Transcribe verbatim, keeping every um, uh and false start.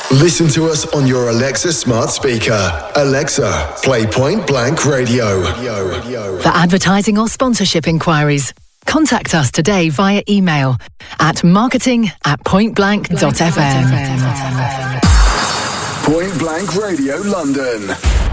Listen to us on your Alexa smart speaker. Alexa, play Point Blank Radio. For advertising or sponsorship inquiries, contact us today via email at marketing at pointblank dot f m. Point Blank Radio London.